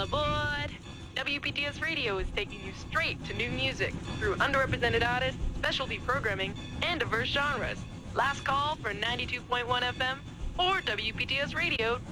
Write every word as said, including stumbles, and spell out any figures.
aboard! W P T S Radio is taking you straight to new music through underrepresented artists, specialty programming, and diverse genres. Last call for ninety-two point one F M or W P T S radio